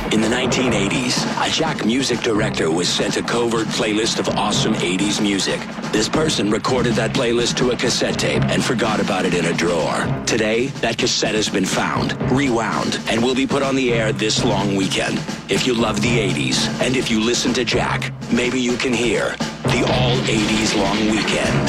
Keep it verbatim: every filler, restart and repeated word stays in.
In the nineteen eighties, a Jack music director was sent a covert playlist of awesome eighties music. This person recorded that playlist to a cassette tape and forgot about it in a drawer. Today, that cassette has been found, rewound, and will be put on the air this long weekend. If you love the eighties, and if you listen to Jack, maybe you can hear the all eighties long weekend.